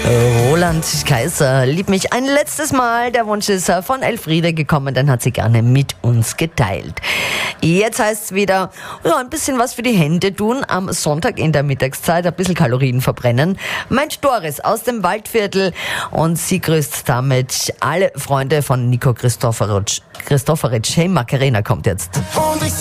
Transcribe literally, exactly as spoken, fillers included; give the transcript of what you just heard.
Roland Kaiser, lieb mich ein letztes Mal. Der Wunsch ist von Elfriede gekommen, den hat sie gerne mit uns geteilt. Jetzt heißt es wieder, ja, ein bisschen was für die Hände tun am Sonntag in der Mittagszeit, ein bisschen Kalorien verbrennen. Meint Doris aus dem Waldviertel und sie grüßt damit alle Freunde von Nico Christoforitsch. Christoforitsch, hey, Macarena kommt jetzt. Und ich